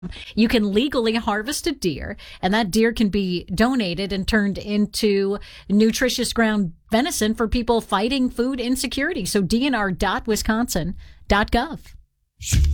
You can legally harvest a deer, and that deer can be donated and turned into nutritious ground venison for people fighting food insecurity. So DNR.wisconsin.gov.